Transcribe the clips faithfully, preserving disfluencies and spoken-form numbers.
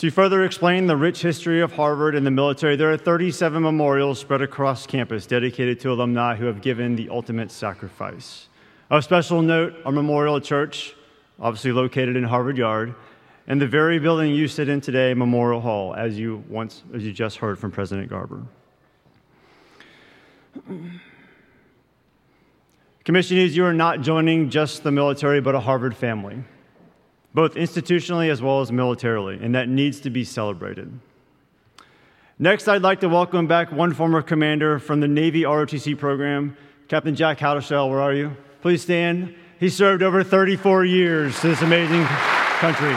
To further explain the rich history of Harvard and the military, there are thirty-seven memorials spread across campus dedicated to alumni who have given the ultimate sacrifice. Of special note, our Memorial Church, obviously located in Harvard Yard, and the very building you sit in today, Memorial Hall, as you once, as you just heard from President Garber. Commissionees, you are not joining just the military, but a Harvard family, both institutionally as well as militarily, and that needs to be celebrated. Next, I'd like to welcome back one former commander from the Navy R O T C program, Captain Jack Howdeshell. Where are you? Please stand. He served over thirty-four years to this amazing country.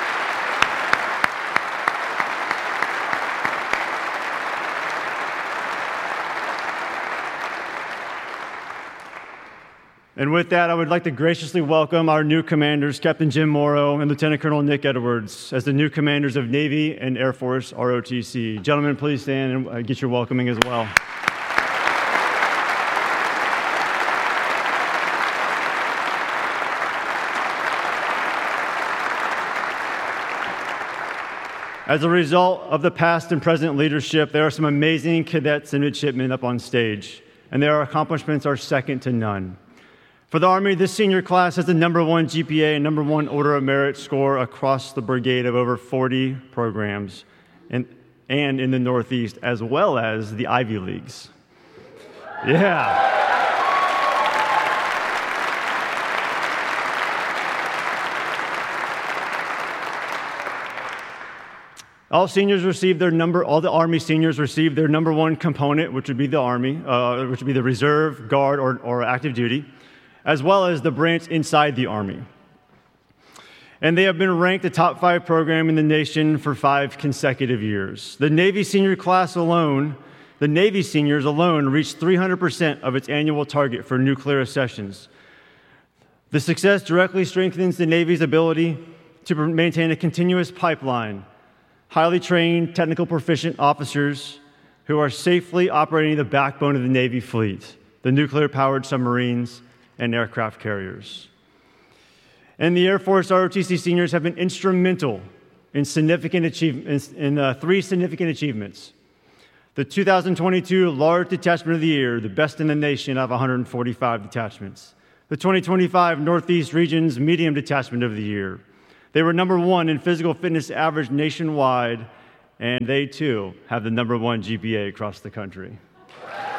And with that, I would like to graciously welcome our new commanders, Captain Jim Morrow and Lieutenant Colonel Nick Edwards, as the new commanders of Navy and Air Force R O T C. Gentlemen, please stand and get your welcoming as well. As a result of the past and present leadership, there are some amazing cadets and midshipmen up on stage, and their accomplishments are second to none. For the Army, this senior class has the number one G P A and number one Order of Merit score across the brigade of over forty programs and, and in the Northeast, as well as the Ivy Leagues. Yeah. All seniors receive their number, all the Army seniors receive their number one component, which would be the Army, uh, which would be the Reserve, Guard, or, or active duty, as well as the branch inside the Army. And they have been ranked the top five program in the nation for five consecutive years. The Navy senior class alone, the Navy seniors alone reached three hundred percent of its annual target for nuclear accessions. The success directly strengthens the Navy's ability to maintain a continuous pipeline, highly trained, technical proficient officers who are safely operating the backbone of the Navy fleet, the nuclear-powered submarines and aircraft carriers. And the Air Force R O T C seniors have been instrumental in significant achievements, in uh, three significant achievements. The two thousand twenty-two Large Detachment of the Year, the best in the nation out of one hundred forty-five detachments. The twenty twenty-five Northeast Region's Medium Detachment of the Year. They were number one in physical fitness average nationwide, and they too have the number one G P A across the country.